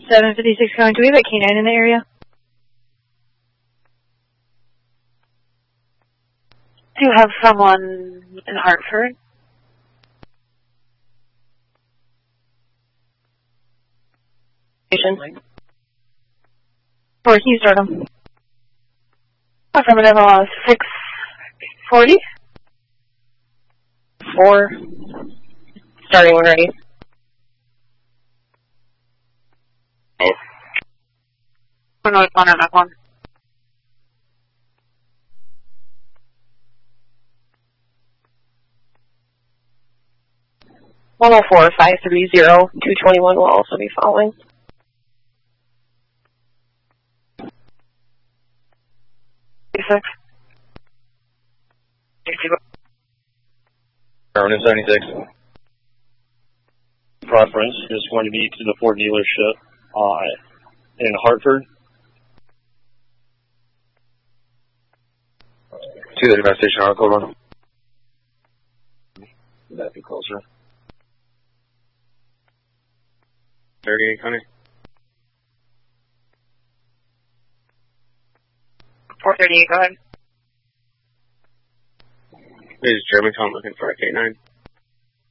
756 going. Do we have a K9 in the area? Do you have someone in Hartford? Or can you start them? Affirmative, 640? 4. Starting when ready. North 1 and up 1. $104 530 221 will also be following. Aaron 76. Preference is going to be to the Ford dealership in Hartford. To the investigation article run. That'd be closer. 38, Connie. 438, go ahead. This is German Tom looking for a K9.